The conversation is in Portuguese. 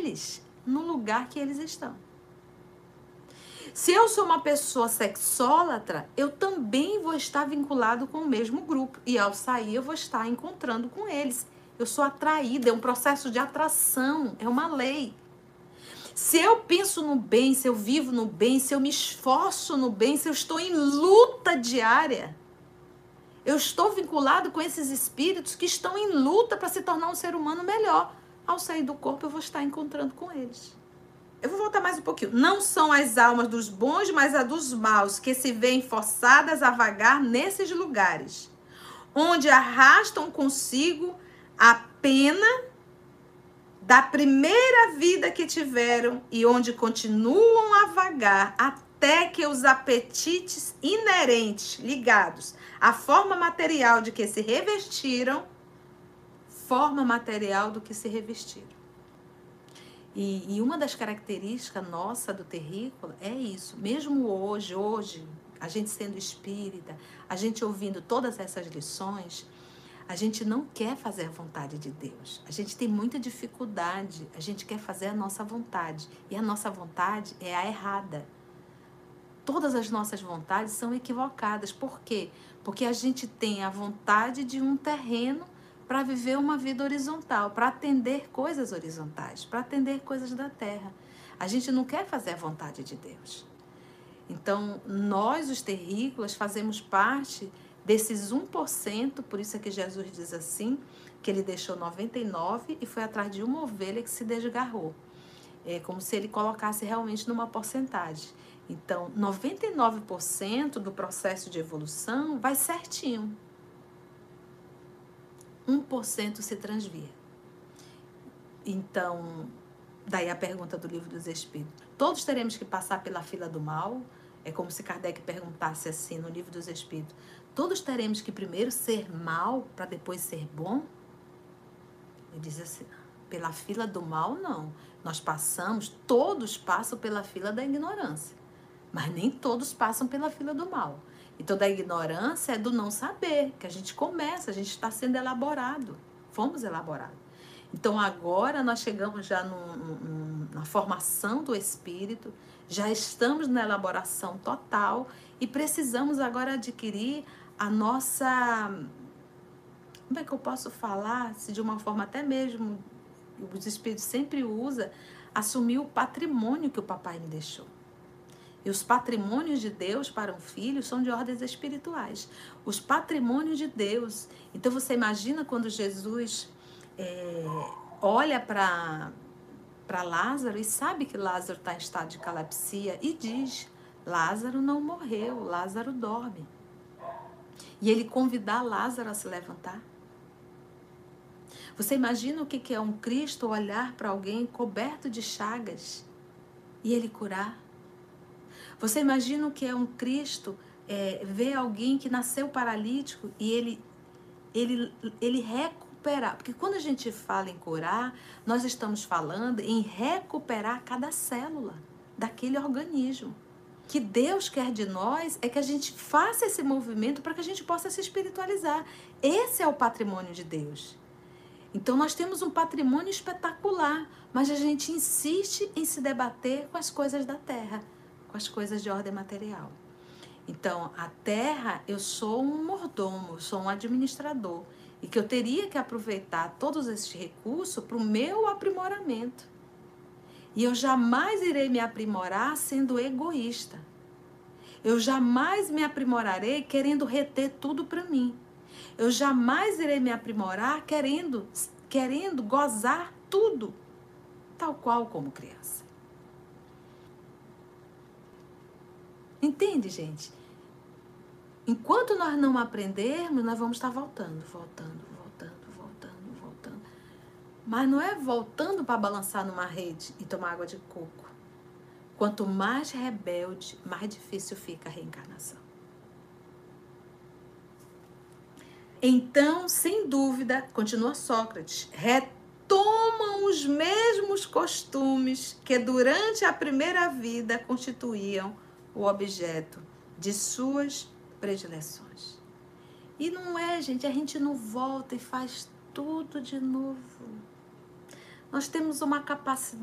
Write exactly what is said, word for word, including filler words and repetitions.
eles no lugar que eles estão. Se eu sou uma pessoa sexólatra, eu também vou estar vinculado com o mesmo grupo. E ao sair, eu vou estar encontrando com eles. Eu sou atraída, é um processo de atração, é uma lei. Se eu penso no bem, se eu vivo no bem, se eu me esforço no bem, se eu estou em luta diária, eu estou vinculado com esses espíritos que estão em luta para se tornar um ser humano melhor. Ao sair do corpo, eu vou estar encontrando com eles. Eu vou voltar mais um pouquinho. Não são as almas dos bons, mas a dos maus, que se veem forçadas a vagar nesses lugares, onde arrastam consigo a pena da primeira vida que tiveram e onde continuam a vagar até que os apetites inerentes, ligados à forma material de que se revestiram, forma material do que se revestiram. E, e uma das características nossa do terrícola é isso. Mesmo hoje, hoje, a gente sendo espírita, a gente ouvindo todas essas lições, a gente não quer fazer a vontade de Deus. A gente tem muita dificuldade. A gente quer fazer a nossa vontade. E a nossa vontade é a errada. Todas as nossas vontades são equivocadas. Por quê? Porque a gente tem a vontade de um terreno para viver uma vida horizontal, para atender coisas horizontais, para atender coisas da terra. A gente não quer fazer a vontade de Deus. Então, nós, os terrícolas, fazemos parte desses um por cento, por isso é que Jesus diz assim, que ele deixou noventa e nove e foi atrás de uma ovelha que se desgarrou. É como se ele colocasse realmente numa porcentagem. Então, noventa e nove por cento do processo de evolução vai certinho. um por cento se transvia. Então, daí a pergunta do Livro dos Espíritos. Todos teremos que passar pela fila do mal? É como se Kardec perguntasse assim no Livro dos Espíritos. Todos teremos que primeiro ser mal para depois ser bom? Ele diz assim, pela fila do mal não. Nós passamos, todos passam pela fila da ignorância. Mas nem todos passam pela fila do mal. Então, da ignorância é do não saber, que a gente começa, a gente está sendo elaborado. Fomos elaborados. Então, agora nós chegamos já no, no, na formação do espírito, já estamos na elaboração total e precisamos agora adquirir a nossa... Como é que eu posso falar? Se de uma forma até mesmo, os espíritos sempre usam, assumir o patrimônio que o papai me deixou. E os patrimônios de Deus para um filho são de ordens espirituais. Os patrimônios de Deus. Então, você imagina quando Jesus é, olha para para Lázaro e sabe que Lázaro está em estado de catalepsia e diz, Lázaro não morreu, Lázaro dorme. E ele convidar Lázaro a se levantar. Você imagina o que é um Cristo olhar para alguém coberto de chagas e ele curar? Você imagina o que é um Cristo é, ver alguém que nasceu paralítico e ele, ele, ele recuperar? Porque quando a gente fala em curar, nós estamos falando em recuperar cada célula daquele organismo. O que Deus quer de nós é que a gente faça esse movimento para que a gente possa se espiritualizar. Esse é o patrimônio de Deus. Então nós temos um patrimônio espetacular, mas a gente insiste em se debater com as coisas da terra, com as coisas de ordem material. Então, a terra, eu sou um mordomo, eu sou um administrador, e que eu teria que aproveitar todos esses recursos para o meu aprimoramento. E eu jamais irei me aprimorar sendo egoísta. Eu jamais me aprimorarei querendo reter tudo para mim. Eu jamais irei me aprimorar querendo, querendo gozar tudo, tal qual como criança. Entende, gente? Enquanto nós não aprendermos, nós vamos estar voltando, voltando, voltando, voltando, voltando. Mas não é voltando para balançar numa rede e tomar água de coco. Quanto mais rebelde, mais difícil fica a reencarnação. Então, sem dúvida, continua Sócrates, retomam os mesmos costumes que durante a primeira vida constituíam o objeto de suas predileções. E não é, gente, a gente não volta e faz tudo de novo. Nós temos uma capacidade